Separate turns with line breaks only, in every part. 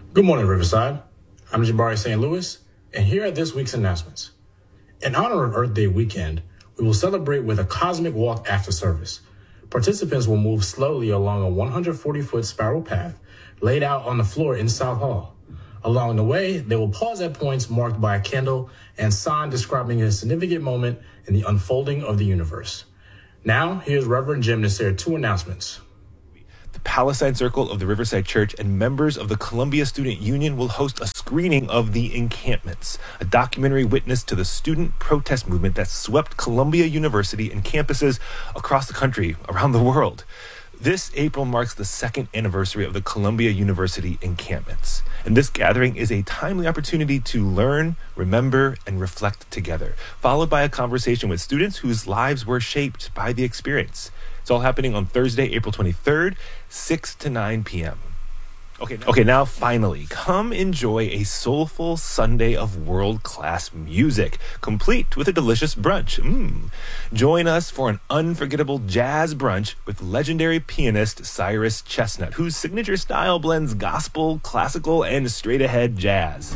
Good morning, Riverside. I'm Jabari St. Louis, and here are this week's announcements. In honor of Earth Day weekend, we will celebrate with a cosmic walk after service. Participants will move slowly along a 140-foot spiral path laid out on the floor in South Hall. Along the way, they will pause at points marked by a candle and sign describing a significant moment in the unfolding of the universe. Now, here's Reverend Jim to share two announcements.
The Palestine Circle of the Riverside Church and members of the Columbia Student Union will host a screening of The Encampments, a documentary witness to the student protest movement that swept Columbia University and campuses across the country, around the world. This April marks the second anniversary of the Columbia University encampments, and this gathering is a timely opportunity to learn, remember, and reflect together, followed by a conversation with students whose lives were shaped by the experience. It's all happening on Thursday, April 23rd, 6 to 9 p.m. Okay, now finally, come enjoy a soulful Sunday of world-class music, complete with a delicious brunch. Join us for an unforgettable jazz brunch with legendary pianist Cyrus Chestnut, whose signature style blends gospel, classical, and straight-ahead jazz.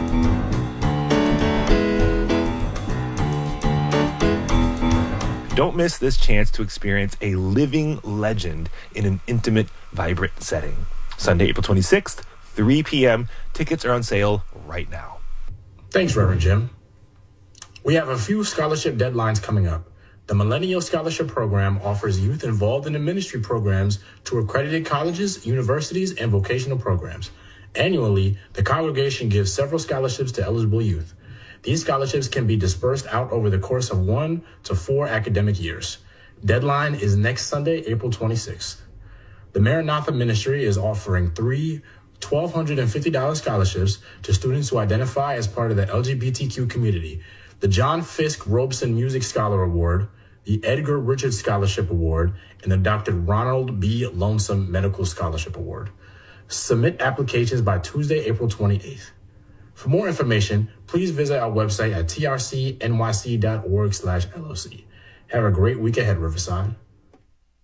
Don't miss this chance to experience a living legend in an intimate, vibrant setting. Sunday, April 26th, 3 p.m. Tickets are on sale right now.
Thanks, Reverend Jim. We have a few scholarship deadlines coming up. The Millennial Scholarship Program offers youth involved in the ministry programs to accredited colleges, universities, and vocational programs. Annually, the congregation gives several scholarships to eligible youth. These scholarships can be dispersed out over the course of 1 to 4 academic years. Deadline is next Sunday, April 26th. The Maranatha Ministry is offering 3 $1,250 scholarships to students who identify as part of the LGBTQ community: the John Fisk Robeson Music Scholar Award, the Edgar Richards Scholarship Award, and the Dr. Ronald B. Lonesome Medical Scholarship Award. Submit applications by Tuesday, April 28th. For more information, please visit our website at trcnyc.org/LOC. Have a great week ahead, Riverside.